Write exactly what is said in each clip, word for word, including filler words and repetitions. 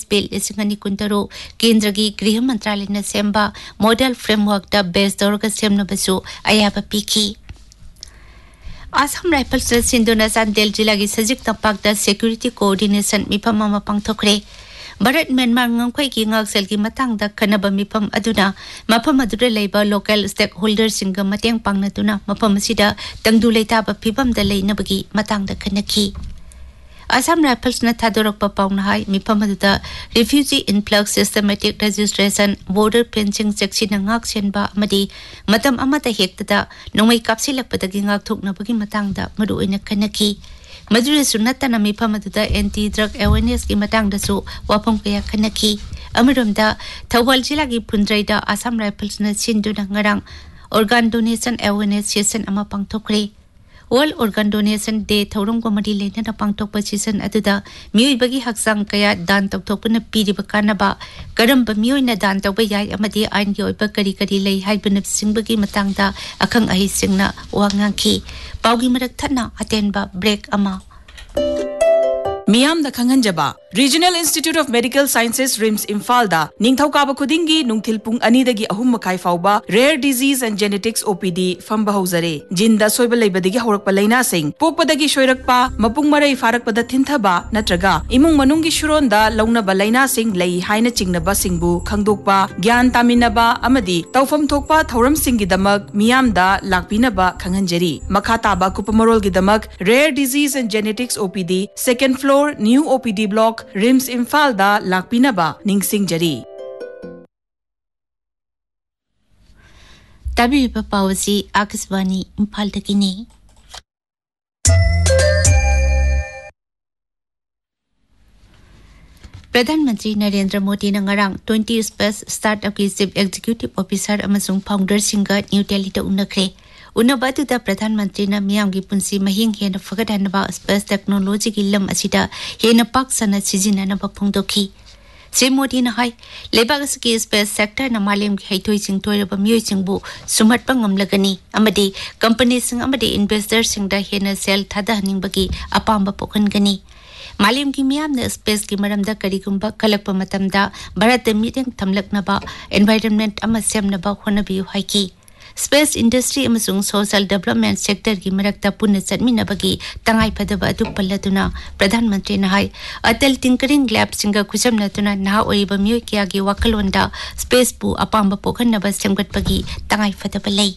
bill इसिंगनी कुंतरो केंद्र की गृह मंत्रालय ने सेम्बा मॉडल फ्रेमवर्क दा बेस तौरगा सेमनबसु अयाबा पीखी आसाम राइफल्स सिंधुना चांदेल जिला की सजिक तंपाकदा सिक्योरिटी कोऑर्डिनेशन मिफम अमा पांगथोखरे Bharat Myanmar ngangkhoi ki ngaksel ki matang da khanaba mifam aduna mafam adura leiba local stakeholders singa mateng pangna tuna mafam sida tangdu leita ba phibam da leina bagi matang da khanaki Assam Rifles na thadorok pa pauna hai mifam aduda refugee influx systematic registration border fencing section ngak sen ba amadi matam amata hekta da nongmai kapsilak padagi ngak thokna bagi matang da maru oina khanaki Madura sunata na mifam aduda anti drug awareness ki matang da su wapam kaya khanaki amaramda Thawal jila ki Phundrai da Assam Rifles na sinduna ngarang organ donation awareness session ama pangthokre World Organ Donation Day thorong ko mari lena na pangthokpa season aduda mioi bagi haksang kaya dan tokthokpuna piriba kanaba karamba mioi na dan tokba yai amadi ain gi oiba kari kari lei haibana singbagi matangda akhang ahi singna wangangki paugi marak thana atenba break ama Miam da Khanganjaba Regional Institute of Medical Sciences RIMS Imphal da Ningthaukaaba khudingi nungthil pung ani dagi ahum makai fauba Rare Disease and Genetics O P D famba hauzare jinda soiba leibadagi haurakpa laina sing pokpadagi shoirakpa mapung marai farakpada thinthaba natraga imung manunggi shuronda launaba laina sing lei haina chingnaba singbu khangdokpa gyan taminaba amadi tawfam thokpa thauram singi damak miam da lakpinaba khanghanjari makha taba kupamarol gi damak Rare Disease and Genetics O P D second floor New O P D block RIMS Imphal da lakpinaba ningsingjari Tabi papawasi Akaswani Imphal dakini Pradhan Mantri Narendra Modi na ngarang twenty Space Startup ki Chief Executive Officer amasung founder singa New Delhi da unakre Unabatu da Pradhan Mantri na miyam gi punsi mahing hena fagadanaba space technology ki lam asida hena pak sana sijina na bapungdoki Sri Modi na hai lebag ki space sector na malim ki haitoi sing toira ba mioi singbu sumat pangam lagani amadi company sing amadi investor sing da hena sell thada haning bagi apamba pokhan gani Malim ki miyam na space ki maramda karigumba kalakpa matamda Bharat meeting thamlaknaba environment ama semnaba honabiu haiki Space industry amasung social development sector ki marakta punna chatminabagi tangai phadaba adu palladuna Pradhan Mantri na hai Atal Tinkering Lab singa khusamna tuna na oiba mioi kya gi wakalonda space pu apamba pokhanaba semgatpagi tangai phadaba lei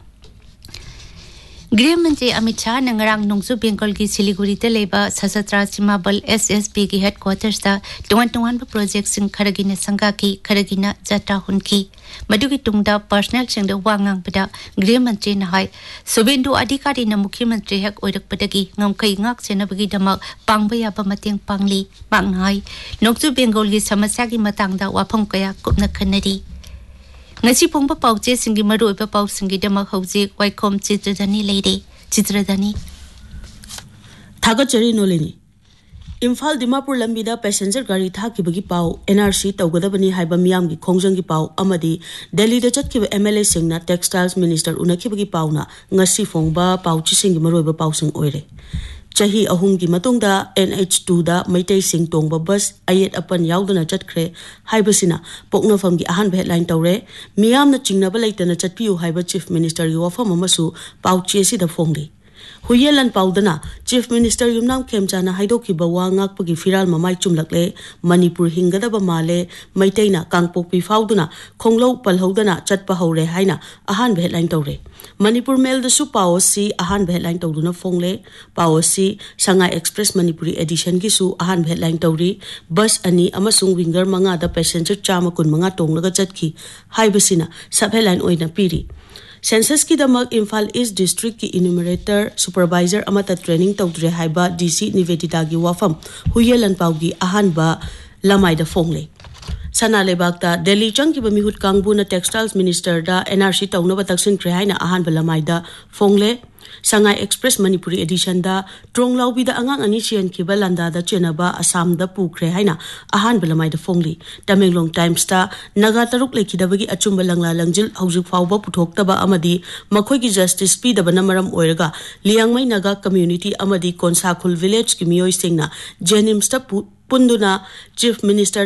गृह मंत्री अमित शाह नंगरांग नोंगसु बेंगल की सिलीगुड़ी ते लेबा सशस्त्र सीमा बल S S B की headquarters ता टुवन टुवन project सिंग खरगिना संगा की खरगिना जाता हुनकी मदुगी तुंगदा पर्सनल सिंग द वांगांग पदा गृह मंत्री नहाय सुबेंदु अधिकारी न मुख्यमंत्री हेक ओइरक पदगी ngамखै ngak सेनबगी दमक पांगबया ब मतेंग पांगली पांगहाय नोंगसु बेंगल की समस्या की मतंगदा वाफम कया कुपना खनरी ngasi pongpa pauche singi maru ipa pau singi dama hauji waikhom chitradani leire chitradani thagachari nolini Imphal Dimapur lambida passenger gari thaki bagi pau N R C tawgadabani haiba miyam gi khongjang gi pau amadi Delhi da chatkiba M L A singna textiles minister unaki bagi pau na ngasi phongba pauchi singi maru ipa pau sing oire Chahi ahum gi matungda N H two da maitai sing tongba bus ayet apan yaudana chatkre haibasina pokna fam gi ahan headline tawre miyam na chingnaba laitana chatpiu haiba chief minister gi wafam amasu pauchi si da phongri Huyelan paudana chief minister yumnam khemchana haidoki bawa ngakpagi firal mamai chumlakle Manipur hingadaba male maitaina kangpokpi fauduna khonglo palhodana chatpa hore haina ahan headline tawre Manipur Mail da su policy ahan headline tawduna fongle policy Shanghai Express Manipuri edition gi su ahan headline tawri bus ani amasung winger manga da passenger chama kun manga tonglaga chatki haibasina sub headline oina piri Census ki damak Imphal East District ki enumerator supervisor amata training tawdre haiba D C Nivedita gi wafam huyelan paugi ahan ba lamai da fongle Sana lebakta Delhi changki ba mihut kangbu na textiles minister da N R C tawna ba taksin kre haina ahan ba lamai da fongle Shanghai Express Manipuri edition da Tronglao bi da angang ani sian ki ba landa da chenaba Assam da pukre haina ahan ba lamai da fongli Tamenglong Times ta naga taruk lekhi da bagi achumba langla langjil haujuk fawba puthokta ba amadi makhoi gi justice pi da banamaram oiraga liangmai naga community amadi Konsakhul village ki miyoi singna Jenims ta punduna chief minister